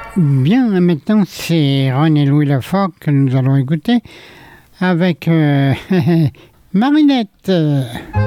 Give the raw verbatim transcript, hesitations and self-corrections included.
Bien, maintenant c'est René-Louis Lafort que nous allons écouter avec euh, Marinette.